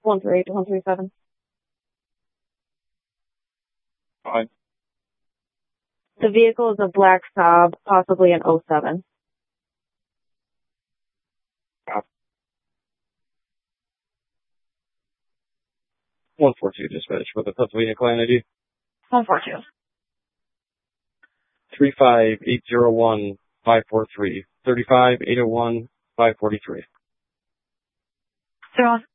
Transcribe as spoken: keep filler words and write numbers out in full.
one three eight to one three seven. Fine. The vehicle is a black Saab, possibly an oh seven. one four two dispatch with a Pennsylvania client I D. one four two. three five eight zero one five four three. three five eight zero one five four three. Zero